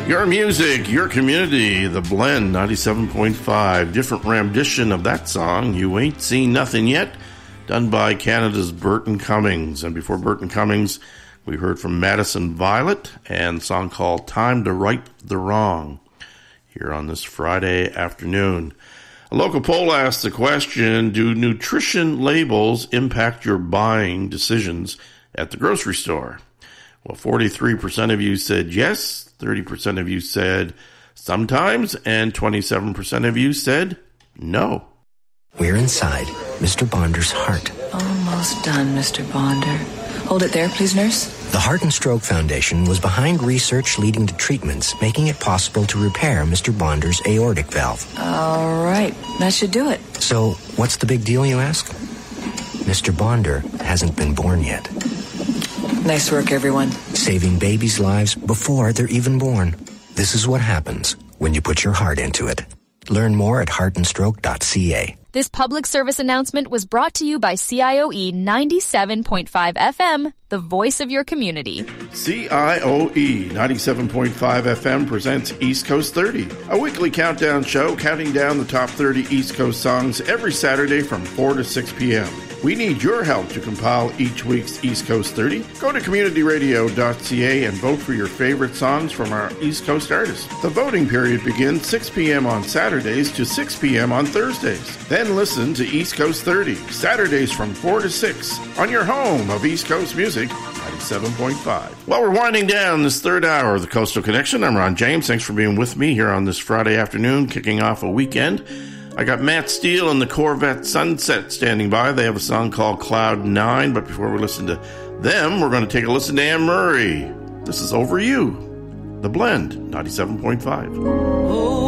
Your music, your community, The Blend 97.5. Different rendition of that song, You Ain't Seen Nothing Yet, done by Canada's Burton Cummings. And before Burton Cummings, we heard from Madison Violet and a song called Time to Right the Wrong here on this Friday afternoon. A local poll asked the question, do nutrition labels impact your buying decisions at the grocery store? Well, 43% of you said yes, 30% of you said sometimes, and 27% of you said no. We're inside Mr. Bonder's heart. Almost done, Mr. Bonder. Hold it there, please, nurse. The Heart and Stroke Foundation was behind research leading to treatments making it possible to repair Mr. Bonder's aortic valve. All right, that should do it. So, what's the big deal, you ask? Mr. Bonder hasn't been born yet. Nice work, everyone. Saving babies' lives before they're even born. This is what happens when you put your heart into it. Learn more at heartandstroke.ca. This public service announcement was brought to you by CIOE 97.5 FM, the voice of your community. CIOE 97.5 FM presents East Coast 30, a weekly countdown show counting down the top 30 East Coast songs every Saturday from 4 to 6 p.m. We need your help to compile each week's East Coast 30. Go to communityradio.ca and vote for your favorite songs from our East Coast artists. The voting period begins 6 p.m. on Saturdays to 6 p.m. on Thursdays. Then listen to East Coast 30, Saturdays from 4 to 6, on your home of East Coast music, 97.5. Well, we're winding down this third hour of the Coastal Connection. I'm Ron James. Thanks for being with me here on this Friday afternoon, kicking off a weekend. I got Matt Steele and the Corvette Sunset standing by. They have a song called Cloud 9, but before we listen to them, we're going to take a listen to Anne Murray. This is Over You, The Blend, 97.5.